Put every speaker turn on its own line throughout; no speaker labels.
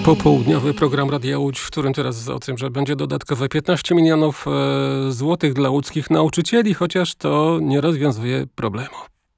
Popołudniowy program Radia Łódź, w którym teraz o tym, że będzie dodatkowe 15 milionów złotych dla łódzkich nauczycieli, chociaż to nie rozwiązuje problemu.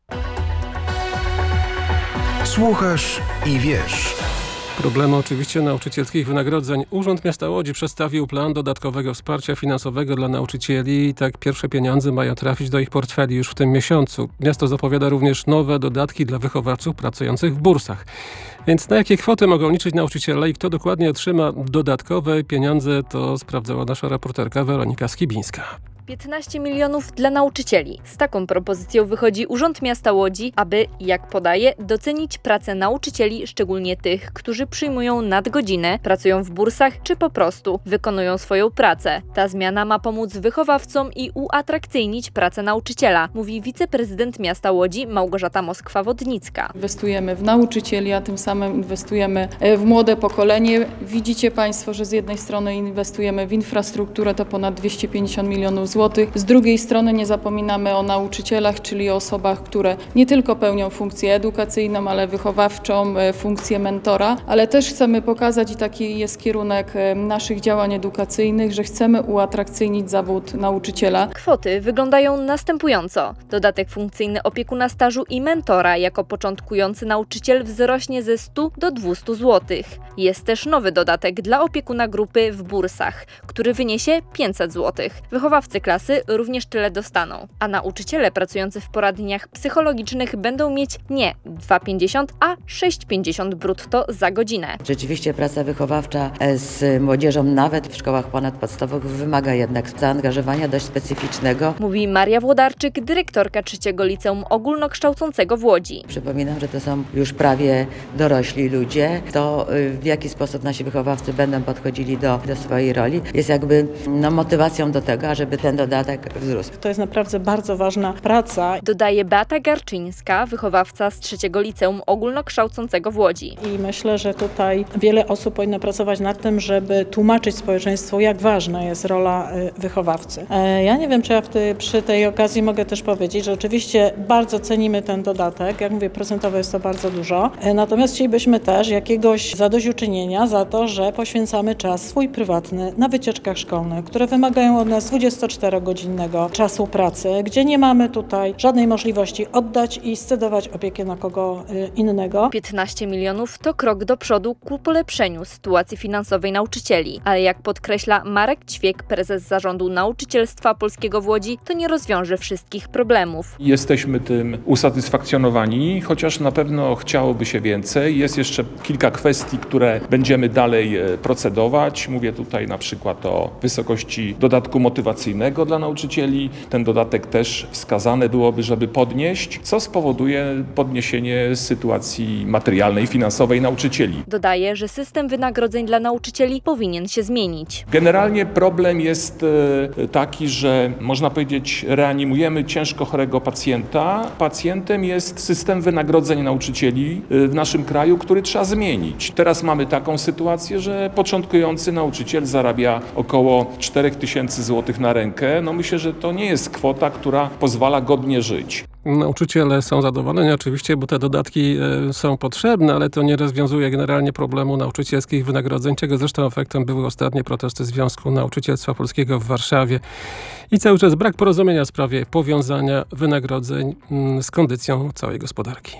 Słuchasz i wiesz.
Problemy oczywiście nauczycielskich wynagrodzeń. Urząd Miasta Łodzi przedstawił plan dodatkowego wsparcia finansowego dla nauczycieli i tak pierwsze pieniądze mają trafić do ich portfeli już w tym miesiącu. Miasto zapowiada również nowe dodatki dla wychowawców pracujących w bursach. Więc na jakie kwoty mogą liczyć nauczyciele i kto dokładnie otrzyma dodatkowe pieniądze, to sprawdzała nasza reporterka Weronika Skibińska.
15 milionów dla nauczycieli. Z taką propozycją wychodzi Urząd Miasta Łodzi, aby, jak podaje, docenić pracę nauczycieli, szczególnie tych, którzy przyjmują nadgodziny, pracują w bursach czy po prostu wykonują swoją pracę. Ta zmiana ma pomóc wychowawcom i uatrakcyjnić pracę nauczyciela, mówi wiceprezydent Miasta Łodzi Małgorzata Moskwa-Wodnicka.
Inwestujemy w nauczycieli, a tym samym inwestujemy w młode pokolenie. Widzicie Państwo, że z jednej strony inwestujemy w infrastrukturę, to ponad 250 milionów złotych. Z drugiej strony nie zapominamy o nauczycielach, czyli o osobach, które nie tylko pełnią funkcję edukacyjną, ale wychowawczą, funkcję mentora, ale też chcemy pokazać, i taki jest kierunek naszych działań edukacyjnych, że chcemy uatrakcyjnić zawód nauczyciela.
Kwoty wyglądają następująco. Dodatek funkcyjny opiekuna stażu i mentora jako początkujący nauczyciel wzrośnie ze 100 do 200 zł. Jest też nowy dodatek dla opiekuna grupy w bursach, który wyniesie 500 zł. Wychowawcy klasy również tyle dostaną, a nauczyciele pracujący w poradniach psychologicznych będą mieć nie 2,50, a 6,50 brutto za godzinę.
Rzeczywiście praca wychowawcza z młodzieżą, nawet w szkołach ponadpodstawowych, wymaga jednak zaangażowania dość specyficznego.
Mówi Maria Włodarczyk, dyrektorka 3. Liceum Ogólnokształcącego w Łodzi.
Przypominam, że to są już prawie dorośli ludzie. To w jaki sposób nasi wychowawcy będą podchodzili do swojej roli jest jakby motywacją do tego, żeby ten dodatek wzrósł.
To jest naprawdę bardzo ważna praca.
Dodaje Beata Garczyńska, wychowawca z 3. Liceum Ogólnokształcącego w Łodzi.
I myślę, że tutaj wiele osób powinno pracować nad tym, żeby tłumaczyć społeczeństwu, jak ważna jest rola wychowawcy. Ja nie wiem, czy ja przy tej okazji mogę też powiedzieć, że oczywiście bardzo cenimy ten dodatek. Jak mówię, procentowo jest to bardzo dużo. Natomiast chcielibyśmy też jakiegoś zadośćuczynienia za to, że poświęcamy czas swój prywatny na wycieczkach szkolnych, które wymagają od nas 24-godzinnego czasu pracy, gdzie nie mamy tutaj żadnej możliwości oddać i scedować opiekę na kogo innego.
15 milionów to krok do przodu ku polepszeniu sytuacji finansowej nauczycieli, ale jak podkreśla Marek Ćwiek, prezes Zarządu Nauczycielstwa Polskiego w Łodzi, to nie rozwiąże wszystkich problemów.
Jesteśmy tym usatysfakcjonowani, chociaż na pewno chciałoby się więcej. Jest jeszcze kilka kwestii, które będziemy dalej procedować. Mówię tutaj na przykład o wysokości dodatku motywacyjnego dla nauczycieli. Ten dodatek też wskazane byłoby, żeby podnieść, co spowoduje podniesienie sytuacji materialnej, finansowej nauczycieli.
Dodaje, że system wynagrodzeń dla nauczycieli powinien się zmienić.
Generalnie problem jest taki, że można powiedzieć, reanimujemy ciężko chorego pacjenta. Pacjentem jest system wynagrodzeń nauczycieli w naszym kraju, który trzeba zmienić. Teraz mamy taką sytuację, że początkujący nauczyciel zarabia około 4000 zł na rękę. Myślę, że to nie jest kwota, która pozwala godnie żyć.
Nauczyciele są zadowoleni oczywiście, bo te dodatki są potrzebne, ale to nie rozwiązuje generalnie problemu nauczycielskich wynagrodzeń, czego zresztą efektem były ostatnie protesty Związku Nauczycielstwa Polskiego w Warszawie. I cały czas brak porozumienia w sprawie powiązania wynagrodzeń z kondycją całej gospodarki.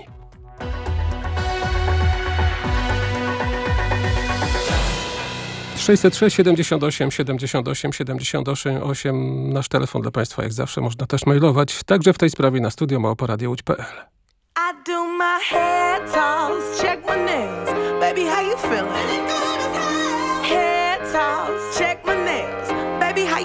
...603 78 78 78 nasz telefon dla Państwa, jak zawsze, można też mailować, także w tej sprawie na studio@radiołódź.pl.
I do my hair toss, check my nails, baby how you feeling? Hair toss, check my nails, baby how you